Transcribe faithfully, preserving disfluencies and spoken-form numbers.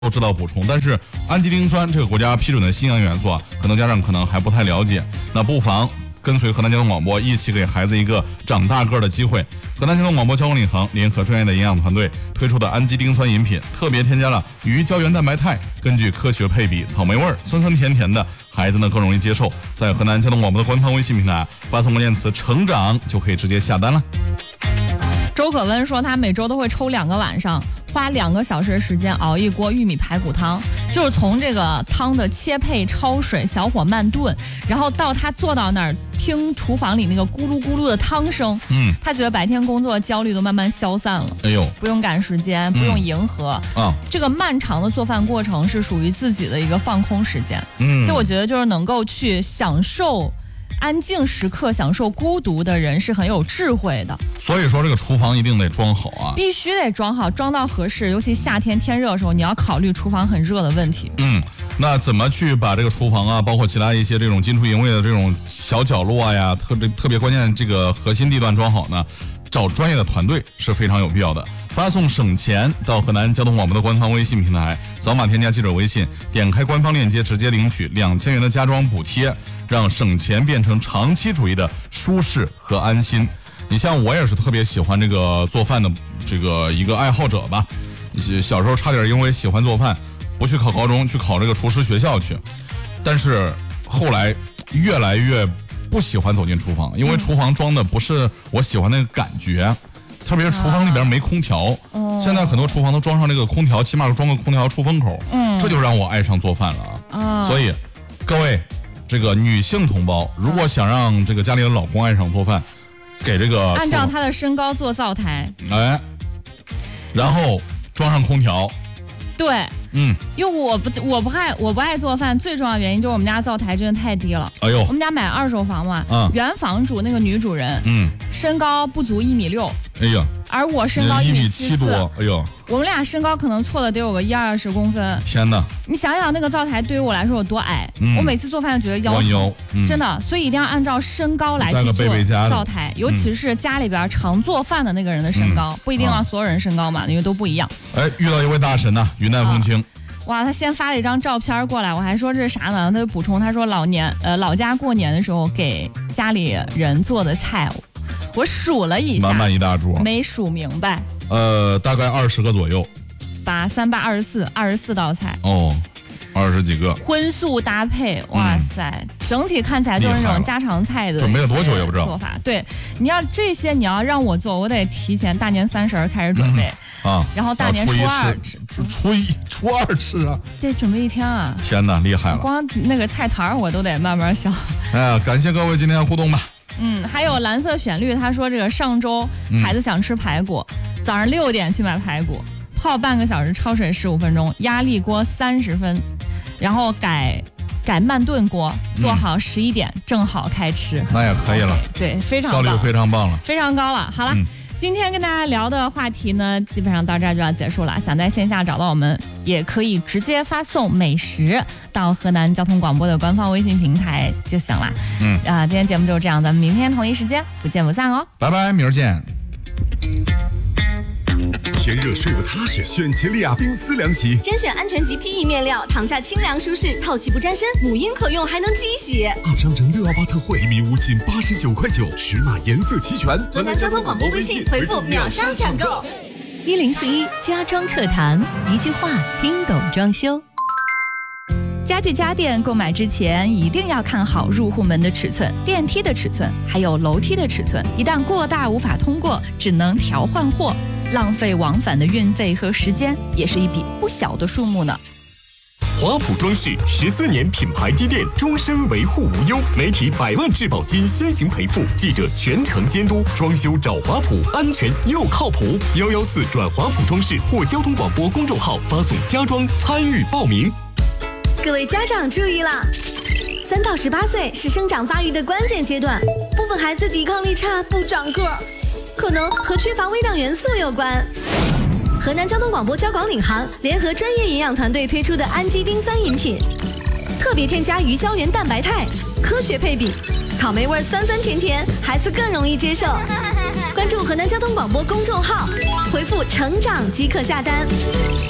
都知道补充，但是氨基丁酸这个国家批准的新阳元素啊，可能家长可能还不太了解，那不妨跟随河南交通广播一起给孩子一个长大个的机会。河南交通广播交通领航联合专业的营养团队推出的氨基丁酸饮品，特别添加了鱼胶原蛋白肽，根据科学配比，草莓味儿，酸酸甜甜的，孩子呢更容易接受。在河南交通广播的官方微信平台发送关键词成长，就可以直接下单了。 周可温说，他每周都会抽两个晚上，花两个小时的时间熬一锅玉米排骨汤，就是从这个汤的切配、焯水、小火慢炖，然后到他坐到那儿听厨房里那个咕噜咕噜的汤声，嗯，他觉得白天工作焦虑都慢慢消散了。哎呦，不用赶时间，不用迎合，嗯、啊，这个漫长的做饭过程是属于自己的一个放空时间。嗯，其实我觉得就是能够去享受安静时刻，享受孤独的人是很有智慧的。 所以说这个厨房一定得装好啊， 必须得装好，装到合适。尤其夏天天热的时候，你要考虑厨房很热的问题。 嗯，那怎么去把这个厨房啊，包括其他一些这种金出营卫的这种小角落呀，特别特别关键这个核心地段装好呢？找专业的团队是非常有必要的。发送省钱到河南交通广播的官方微信平台，扫码添加记者微信，点开官方链接，直接领取两千元的家装补贴，让省钱变成长期主义的舒适和安心。你像我也是特别喜欢这个做饭的这个一个爱好者吧，小时候差点因为喜欢做饭不去考高中，去考这个厨师学校去，但是后来越来越不喜欢走进厨房，因为厨房装的不是我喜欢那个感觉，特别是厨房里边没空调，嗯、现在很多厨房都装上那个空调，起码装个空调出风口，嗯，这就让我爱上做饭了啊！所以各位这个女性同胞，如果想让这个家里的老公爱上做饭，给这个按照他的身高做灶台， 哎，然后装上空调， 对。嗯，因为我不我不爱我不爱做饭，最重要的原因就是我们家灶台真的太低了。哎呦，我们家买二手房嘛，嗯，原房主那个女主人，嗯，身高不足一米六，哎呀，而我身高一米七多，哎呦，我们俩身高可能错的得有个一二十公分。 天哪！ 你想想那个灶台对于我来说有多矮，嗯、我每次做饭就觉得腰疼，嗯、真的，所以一定要按照身高来去做灶台，尤其是家里边常做饭的那个人的身高，嗯、不一定要所有人身高嘛，因为都不一样。 哎，遇到一位大神呐、啊，云淡风轻。啊哇，他先发了一张照片过来，我还说这是啥呢？他就补充，他说老年呃老家过年的时候给家里人做的菜，我数了一下， 满满一大桌， 没数明白。 呃，大概二十个左右。 八三八二十四，二十四道菜。 哦，二十几个。 荤素搭配，哇塞，嗯、整体看起来就是那种家常菜的。 准备了多久也不知道。 做法对，你要这些你要让我做，我得提前大年三十开始准备。嗯啊，然后大年初二吃，初一初二吃啊， 得准备一天啊！ 天哪，厉害了！ 光那个菜坛我都得慢慢想。 哎呀，感谢各位今天的互动吧。 嗯，还有蓝色旋律，他说这个上周孩子想吃排骨，嗯、早上六点去买排骨，泡半个小时，焯水十五分钟，压力锅三十分，然后改改慢炖锅，做好十一点、嗯、正好开吃。 那也可以了， 对，非常效率非常棒了， 非常高了。好了。嗯，今天跟大家聊的话题呢，基本上到这儿就要结束了。想在线下找到我们，也可以直接发送美食到河南交通广播的官方微信平台就行了。嗯，啊、呃，今天节目就是这样，咱们明天同一时间不见不散哦。 拜拜，明儿见。 天热睡不踏实，选吉利亚冰丝凉席， 甄选安全级 P E 面料，躺下清凉舒适，透气不沾身，母婴可用，还能机洗。 二张整六幺八特惠，一米五仅八十九块九，尺码颜色齐全。 河南交通广播微信回复秒杀抢购。 一零四一家装课堂，一句话听懂装修。家具家电购买之前一定要看好入户门的尺寸、电梯的尺寸，还有楼梯的尺寸。一旦过大无法通过，只能调换货，浪费往返的运费和时间，也是一笔不小的数目呢。 华普装饰十四年品牌积淀，终身维护无忧，媒体百万质保金先行赔付，记者全程监督，装修找华普，安全又靠谱。幺幺四转华普装饰或交通广播公众号发送家装参与报名。 各位家长注意啦！三到十八岁是生长发育的关键阶段，部分孩子抵抗力差，不长个儿，可能和缺乏微量元素有关。河南交通广播交广领航联合专业营养团队推出的氨基丁酸饮品，特别添加鱼胶原蛋白肽，科学配比，草莓味酸酸甜甜，孩子更容易接受。关注河南交通广播公众号，回复成长即可下单。